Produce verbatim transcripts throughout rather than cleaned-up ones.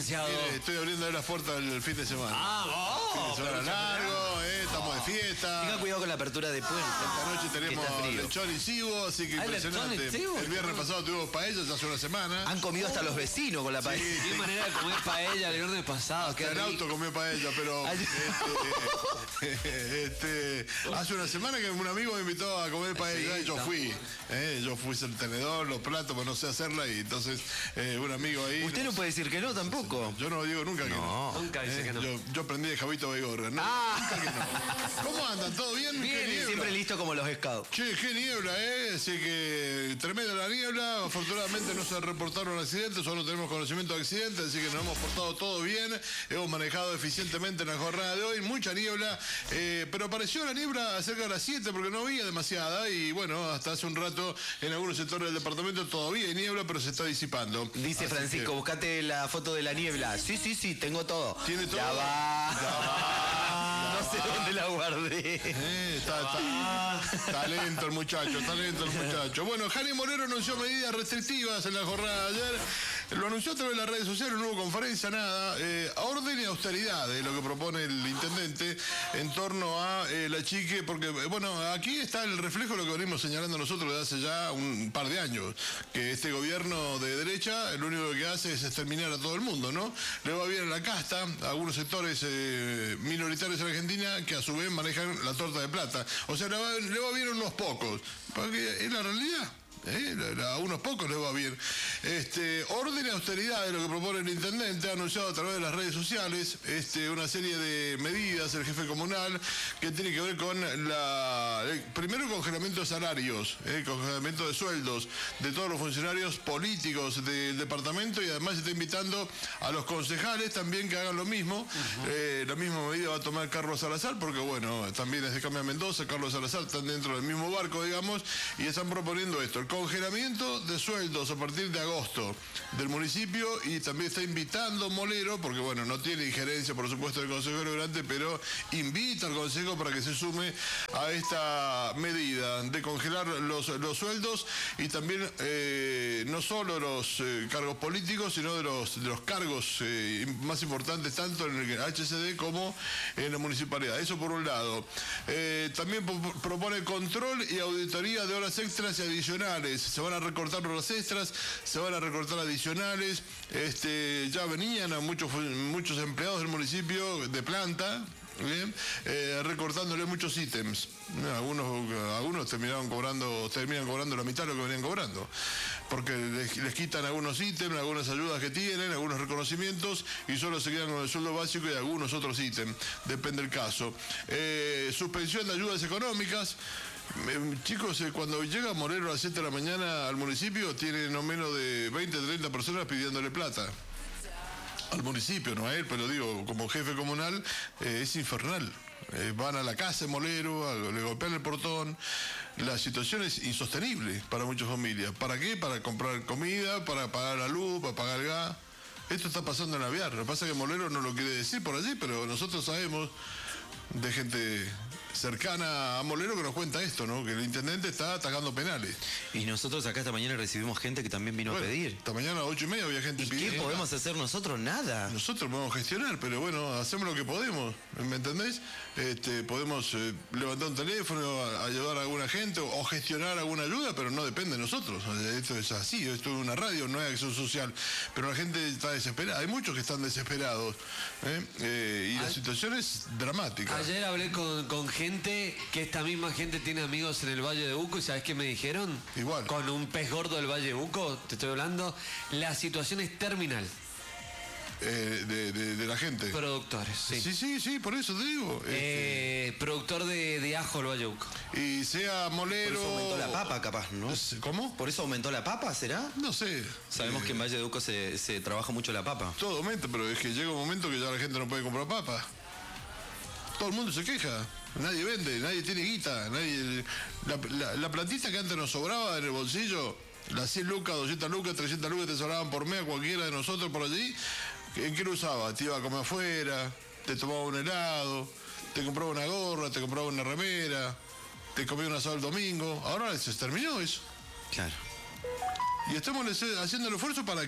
licenciado? Mire, estoy abriendo las puertas el fin de semana. Ah, vos. Fin de semana largo, eh, estamos de fiesta. Tenga cuidado con la apertura de puente. Esta noche tenemos lechón y cibo, así que ¿Hay impresionante. lechón y cibo? El viernes pasado tuvimos paella, ya hace una semana. Han comido hasta los vecinos con la paella. Qué manera de comer paella el viernes pasado. Qué El rico. auto comió paella, pero Ay. este, este, hace una semana que un amigo me invitó a comer paella Sí, y yo está. fui. Eh, yo fui el tenedor, los platos, pero no sé hacerla y entonces eh, un amigo ahí. Usted no puede decir que no tampoco. Yo no digo nunca que no. Nunca dice Eh, que no. Yo, yo aprendí de Javito Baigorra. No, Ah. nunca que no. ¿Cómo andan? ¿Todo bien? Bien, ¿Qué niebla? Siempre listo como los scouts. Che, qué niebla, ¿eh? Así que tremenda la niebla. Afortunadamente no se reportaron accidentes, solo tenemos conocimiento de accidentes, así que nos hemos portado todo bien. Hemos manejado eficientemente en la jornada de hoy. Mucha niebla, eh, pero apareció la niebla cerca de las siete porque no había demasiada. Y bueno, hasta hace un rato en algunos sectores del departamento todavía hay niebla, pero se está disipando. Dice Así Francisco, que buscate la foto de la niebla. Sí, sí, sí, tengo todo. ¿Tiene todo? Ya va. Ya va. No sé dónde la guardé. Eh, está, está, talento el muchacho, talento el muchacho. Bueno, Jani Morero anunció medidas restrictivas en la jornada de ayer. Lo anunció a través de las redes sociales, no hubo conferencia, nada. Eh, orden y austeridad es lo que propone el intendente en torno a eh, la chique, porque, bueno, aquí está el reflejo de lo que venimos señalando nosotros desde hace ya un par de años, que este gobierno de derecha lo único que hace es exterminar a todo el mundo, ¿no? Le va bien a la casta, a algunos sectores eh, minoritarios en Argentina que a su vez manejan la torta de plata. O sea, le va, le va bien a unos pocos, porque es la realidad. Eh, a unos pocos les va bien. Este, orden y austeridad es lo que propone el intendente, ha anunciado a través de las redes sociales este, una serie de medidas, el jefe comunal, que tiene que ver con la el, primero el congelamiento de salarios, el congelamiento de sueldos de todos los funcionarios políticos del departamento, y además está invitando a los concejales también que hagan lo mismo. Uh-huh. eh, la misma medida va a tomar Carlos Salazar, porque bueno, también es de Cambia Mendoza, Carlos Salazar están dentro del mismo barco, digamos, y están proponiendo esto, el congelamiento de sueldos a partir de agosto del municipio, y también está invitando Molero, porque bueno, no tiene injerencia por supuesto del Consejo Deliberante, pero invita al Consejo para que se sume a esta medida de congelar los, los sueldos, y también eh, no solo los eh, cargos políticos, sino de los, de los cargos eh, más importantes tanto en el H C D como en la municipalidad. Eso por un lado. Eh, también propone control y auditoría de horas extras y adicionales. Se van a recortar horas extras, se van a recortar adicionales. Este, ya venían a muchos, muchos empleados del municipio de planta, bien, eh, recortándole muchos ítems. Algunos, algunos terminaron cobrando, terminan cobrando la mitad de lo que venían cobrando, porque les, les quitan algunos ítems, algunas ayudas que tienen, algunos reconocimientos, y solo se quedan con el sueldo básico y algunos otros ítems, depende del caso. Eh, suspensión de ayudas económicas. Eh, chicos, eh, cuando llega Morero a las siete de la mañana al municipio, tiene no menos de veinte, treinta personas pidiéndole plata. Al municipio, no a él, pero digo, como jefe comunal, eh, es infernal. Eh, van a la casa de Molero, a, le golpean el portón. La situación es insostenible para muchas familias. ¿Para qué? Para comprar comida, para pagar la luz, para pagar el gas. Esto está pasando en Aviar. Lo que pasa es que Molero no lo quiere decir por allí, pero nosotros sabemos de gente cercana a Molero que nos cuenta esto, ¿no? Que el intendente está atacando penales. Y nosotros acá esta mañana recibimos gente que también vino bueno, a pedir. Esta mañana a las ocho y media había gente ¿Y pidiendo. qué podemos hacer nosotros? Nada. Nosotros podemos gestionar, pero bueno, hacemos lo que podemos, ¿me entendés? Este, podemos eh, levantar un teléfono, a- ayudar a alguna gente o, o gestionar alguna ayuda, pero no depende de nosotros. O sea, esto es así, esto es una radio, no es acción social. Pero la gente está desesperada, hay muchos que están desesperados, ¿eh? Eh, y la Ay. situación es dramática. Ayer hablé con, con gente que esta misma gente tiene amigos en el Valle de Uco, y ¿sabes qué me dijeron? Igual. Con un pez gordo del Valle de Uco, te estoy hablando, la situación es terminal. Eh, de, de- de la gente. Productores, sí. Sí, sí, sí, por eso te digo. Eh, productor de, de ajo el Valle de Uco. Este, y sea Por Molero. eso aumentó la papa, capaz, ¿no? ¿Cómo? ¿Por eso aumentó la papa, será? No sé. Sabemos Eh, que en Valle de Uco se, se trabaja mucho la papa. Todo aumenta, pero es que llega un momento que ya la gente no puede comprar papa. Todo el mundo se queja. Nadie vende, nadie tiene guita. Nadie, la, la- la platita que antes nos sobraba en el bolsillo, las cien lucas, doscientas lucas, trescientas lucas te sobraban por mes a cualquiera de nosotros por allí. ¿En qué lo usaba? Te iba a comer afuera, te tomaba un helado, te compraba una gorra, te compraba una remera, te comía un asado el domingo. Ahora se terminó eso. Claro. Y estamos haciendo el esfuerzo ¿para qué?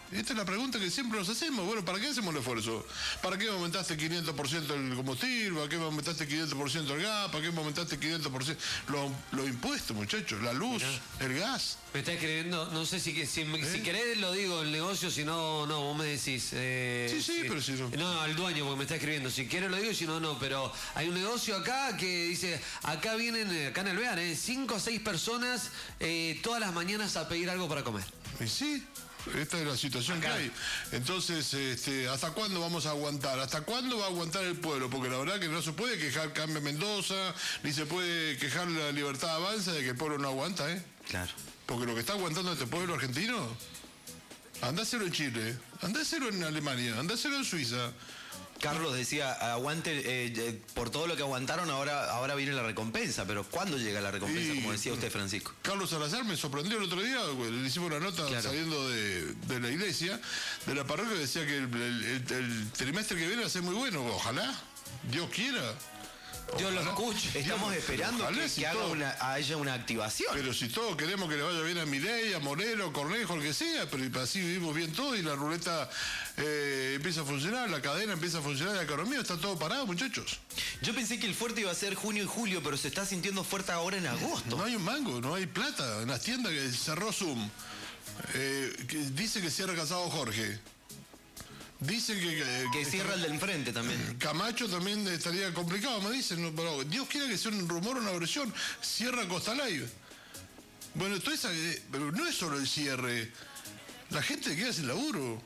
Esta es la pregunta que siempre nos hacemos. Bueno, ¿para qué hacemos el esfuerzo? ¿Para qué aumentaste quinientos por ciento el combustible? ¿Para qué aumentaste quinientos por ciento el gas? ¿Para qué aumentaste quinientos por ciento los, los impuestos, muchachos? La luz, Mirá. el gas. Me está escribiendo, no sé si, si, ¿Eh? si querés lo digo el negocio, si no, no, vos me decís. Eh, sí, sí, si, pero si no. No, al dueño, porque me está escribiendo. Si querés lo digo y si no, no. Pero hay un negocio acá que dice, acá vienen, acá en el Bear, eh, cinco o seis personas eh, todas las mañanas a pedir algo para comer. ¿Y sí? Esta es la situación Acá. que hay. Entonces, este, ¿hasta cuándo vamos a aguantar? ¿Hasta cuándo va a aguantar el pueblo? Porque la verdad que no se puede quejar Cambia Mendoza, ni se puede quejar la Libertad Avanza de que el pueblo no aguanta, ¿eh? Claro. Porque lo que está aguantando este pueblo argentino, andáselo en Chile, andáselo en Alemania, andáselo en Suiza. Carlos decía, aguante, eh, eh, por todo lo que aguantaron, ahora, ahora viene la recompensa, pero ¿cuándo llega la recompensa, y, como decía usted, Francisco? Carlos Salazar me sorprendió el otro día, le hicimos una nota claro. saliendo de, de la iglesia, de la parroquia, decía que el, el, el, el trimestre que viene va a ser muy bueno, ojalá, Dios quiera. Dios lo escuche. Estamos Dios, esperando ojalá, que, si que haga todo, una, haya una activación. Pero si todos queremos que le vaya bien a Milei, a Moreno, Cornejo, el que sea, pero así vivimos bien todo y la ruleta eh, empieza a funcionar, la cadena empieza a funcionar, la economía está todo parado, muchachos. Yo pensé que el fuerte iba a ser junio y julio, pero se está sintiendo fuerte ahora en agosto. No hay un mango, no hay plata. En las tiendas que cerró Zoom, eh, que dice que cierra Casado Jorge. Dicen que... Que, que cierra el del enfrente también. Camacho también estaría complicado, me dicen. No, pero Dios quiera que sea un rumor o una versión. Cierra Costa Live. Bueno, toda esa, pero no es solo el cierre. La gente queda sin laburo.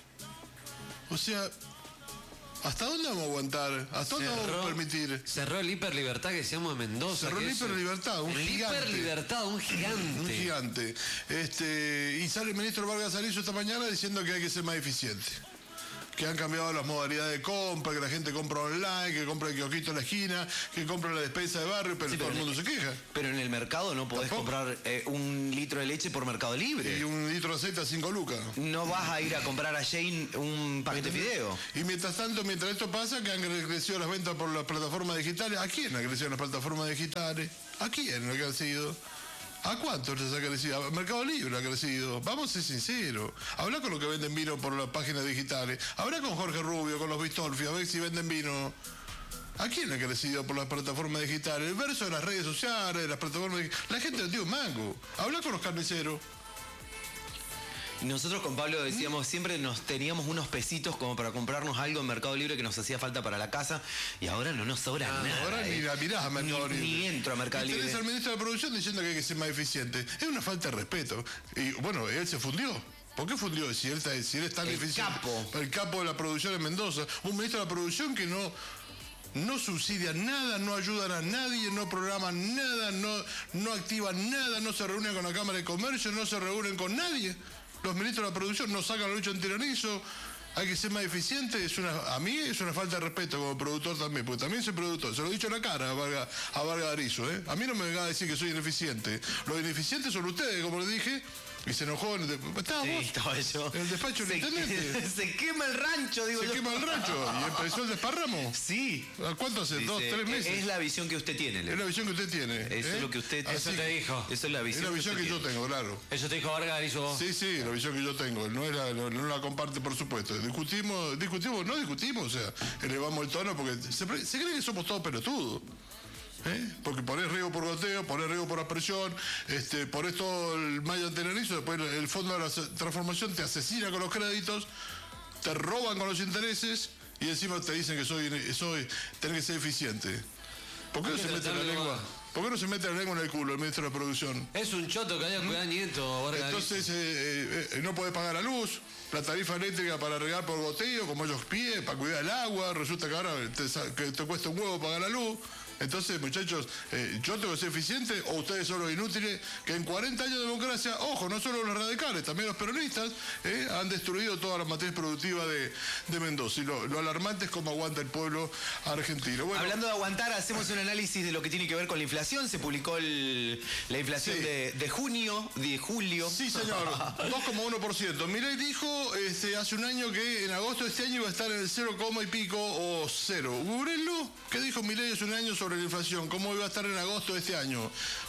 O sea, ¿hasta dónde vamos a aguantar? ¿Hasta dónde cerró, vamos a permitir? Cerró el Hiperlibertad que se llama Mendoza. Cerró el Hiperlibertad, un el gigante. Hiperlibertad, un gigante. Un gigante. Este, y sale el ministro Vargas Arizo esta mañana diciendo que hay que ser más eficiente. Que han cambiado las modalidades de compra, que la gente compra online, que compra el kiosquito en la esquina, que compra la despensa de barrio, pero, sí, pero todo el mundo el, se queja. Pero en el mercado no podés ¿Tampoco? comprar eh, un litro de leche por Mercado Libre. Y un litro de aceite a cinco lucas. No vas a ir a comprar a Jane un paquete de fideo. Y mientras tanto, mientras esto pasa, que han crecido las ventas por las plataformas digitales. ¿A quién han crecido las plataformas digitales? ¿A quién lo que han sido? ¿A cuánto les ha crecido? Mercado Libre ha crecido. Vamos a ser sinceros. Habla con los que venden vino por las páginas digitales. Habla con Jorge Rubio, con los Bistolfi, a ver si venden vino. ¿A quién ha crecido por las plataformas digitales? El verso de las redes sociales, de las plataformas digitales. La gente no tiene un mango. Habla con los carniceros. Nosotros con Pablo decíamos, siempre nos teníamos unos pesitos como para comprarnos algo en Mercado Libre que nos hacía falta para la casa y ahora no nos sobra ah, nada. Ahora eh. ni la mirás a Mercado ni, Libre. Ni entro a Mercado y Libre. Tenés al ministro de Producción diciendo que hay que ser más eficiente. Es una falta de respeto. Y bueno, él se fundió. ¿Por qué fundió? Si él, si él es tan el eficiente. Capo. El capo de la producción en Mendoza. Un ministro de la Producción que no... No subsidia nada, no ayudan a nadie, no programan nada, no, no activan nada, no se reúnen con la Cámara de Comercio, no se reúnen con nadie. Los ministros de la producción no sacan la lucha antiranizo, hay que ser más eficiente. Es una, a mí es una falta de respeto como productor también, porque también soy productor. Se lo he dicho en la cara a Vargas, a Vargas Arizo, ¿eh? A mí no me venga a decir que soy ineficiente. Los ineficientes son ustedes, como les dije. Y se enojó. En el, ¿Estaba sí, vos? estaba yo. En el despacho del intendente. Se quema el rancho, digo Se yo. quema el rancho. ¿Y empezó el desparramo? Sí. ¿Cuánto hace? Dice, ¿Dos, tres meses? Es la visión que usted tiene, Leo. Es la visión que usted tiene. Eso ¿eh? es lo que usted... Eso te dijo. Eso es la visión, es la visión que, que yo tengo, claro. Eso te dijo Vargas Arizo. Sí, sí, la visión que yo tengo. No, era, no, no la comparte, por supuesto. Discutimos, discutimos, no discutimos, o sea, elevamos el tono porque se, se cree que somos todos pelotudos. ¿Eh? Porque ponés riego por goteo, ponés riego por aspersión, este, ponés todo el malla antenarizo, después el fondo de la transformación te asesina con los créditos, te roban con los intereses y encima te dicen que soy, soy tenés que ser eficiente. ¿Por qué no se mete la lengua? ¿Por qué no se mete la lengua en el culo el ministro de la Producción? Es un choto que haya ¿Mm? cuidado nieto. Vargas. Entonces eh, eh, no podés pagar la luz, la tarifa eléctrica para regar por goteo, como ellos piden, para cuidar el agua, resulta que ahora te, que te cuesta un huevo pagar la luz. Entonces, muchachos, eh, yo tengo que ser eficiente o ustedes son los inútiles que en cuarenta años de democracia, ojo, no solo los radicales, también los peronistas, eh, han destruido toda la matriz productiva de, de Mendoza. Y lo, lo alarmante es cómo aguanta el pueblo argentino. Bueno, hablando de aguantar, hacemos un análisis de lo que tiene que ver con la inflación. Se publicó el, la inflación sí. de, de junio, de julio. Sí, señor, dos coma uno por ciento. Milei dijo este, hace un año que en agosto de este año iba a estar en el cero, y pico o cero. ¿Googleenlo? ¿Qué dijo Milei hace un año sobre la inflación? ¿Cómo iba a estar en agosto de este año?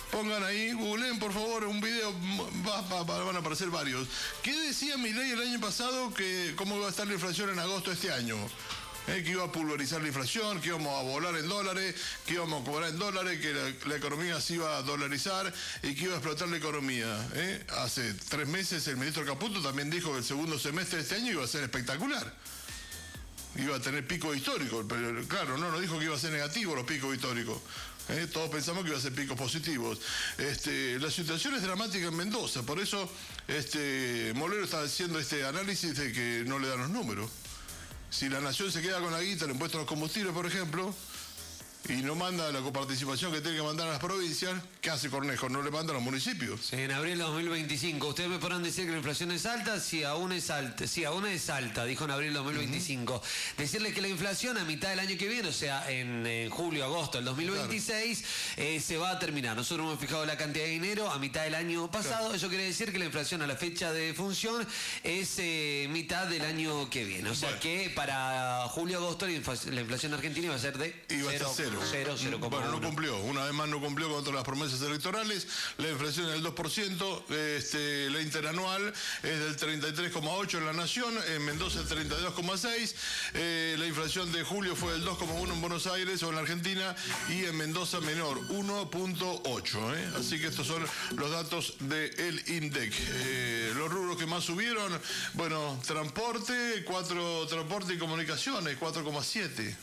Pongan ahí, googleen por favor un video, va, va, va, van a aparecer varios. ¿Qué decía Milei el año pasado que cómo iba a estar la inflación en agosto de este año? Eh, que iba a pulverizar la inflación, que íbamos a volar en dólares, que íbamos a cobrar en dólares, que la, la economía se iba a dolarizar y que iba a explotar la economía. ¿eh? Hace tres meses el ministro Caputo también dijo que el segundo semestre de este año iba a ser espectacular. Iba a tener pico histórico, pero claro, no, no dijo que iba a ser negativo los picos históricos. ¿eh? Todos pensamos que iba a ser picos positivos. Este, la situación es dramática en Mendoza, por eso este, Molero está haciendo este análisis de que no le dan los números. Si la nación se queda con la guita, el impuesto a los combustibles, por ejemplo, y no manda la coparticipación que tiene que mandar a las provincias, ¿qué hace Cornejo? No le manda a los municipios. Sí, en abril de dos mil veinticinco. Ustedes me podrán decir que la inflación es alta, sí, aún es alta, sí, aún es alta, dijo en abril de dos mil veinticinco. Uh-huh. Decirles que la inflación a mitad del año que viene, o sea, en, en julio, agosto del dos mil veintiséis, claro. eh, se va a terminar. Nosotros hemos fijado la cantidad de dinero a mitad del año pasado. Claro. Eso quiere decir que la inflación a la fecha de función es eh, mitad del año que viene. O sea bueno. que para julio, agosto, la inflación argentina iba a ser de iba cero. A ser cero. Cero, cero, bueno, no cumplió. Una vez más no cumplió con todas las promesas electorales. La inflación es del dos por ciento. Este, la interanual es del treinta y tres coma ocho en la Nación. En Mendoza el treinta y dos coma seis. Eh, la inflación de julio fue del dos coma uno en Buenos Aires o en la Argentina. Y en Mendoza menor, uno punto ocho. ¿eh? Así que estos son los datos del INDEC. Eh, los rubros que más subieron, bueno, transporte, cuatro, transporte y comunicaciones, cuatro coma siete.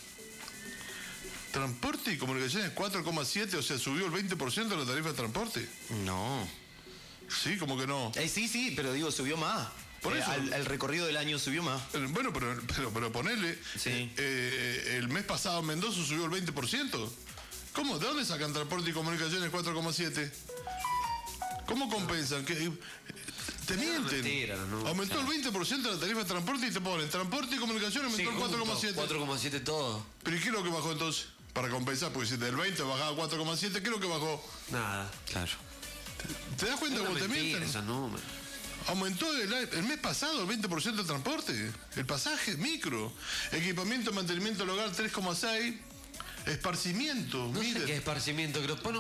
Transporte y comunicaciones cuatro coma siete, o sea, subió el veinte por ciento de la tarifa de transporte. No. Sí, como que no. Eh, sí, sí, pero digo, subió más. Por eh, eso. Al, el recorrido del año subió más. Eh, bueno, pero, pero, pero ponele. Sí. Eh, el mes pasado en Mendoza subió el veinte por ciento. ¿Cómo? ¿De dónde sacan transporte y comunicaciones cuatro coma siete? ¿Cómo compensan? ¿Qué? Te mienten. Mentira, no, aumentó claro. el veinte por ciento de la tarifa de transporte y te ponen transporte y comunicaciones aumentó sí, el cuatro coma siete. cuatro coma siete todo. ¿Pero y qué es lo que bajó entonces? Para compensar, porque si del veinte bajaba a cuatro coma siete, ¿qué es lo que bajó? Nada, claro. ¿Te, te das cuenta cómo te mienten? Esos números. Aumentó el, el mes pasado el veinte por ciento de transporte. El pasaje micro. Equipamiento, mantenimiento del hogar tres coma seis. Esparcimiento. No mire. sé qué esparcimiento, creo. Bueno,